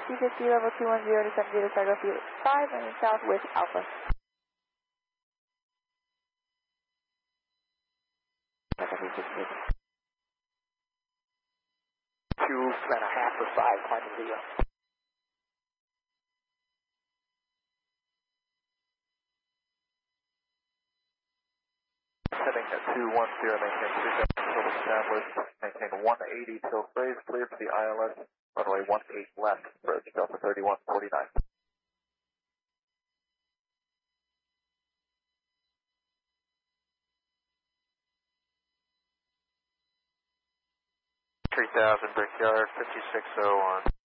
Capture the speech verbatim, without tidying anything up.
fifty fifty, level two one zero to seven zero, cargo field five, and south with Alpha. Two and a half or five, climbing zero. Heading at two one zero, maintain three thousand total established, maintain one eighty till phrase, clear for the I L S, runway one eight left, approach Delta thirty-one forty-nine. three thousand Brickyard, fifty-six oh one.